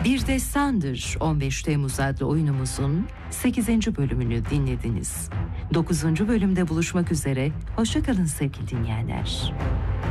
Bir Destandır 15 Temmuz adlı oyunumuzun 8. bölümünü dinlediniz. 9. bölümde buluşmak üzere. Hoşça kalın sevgili dinleyenler.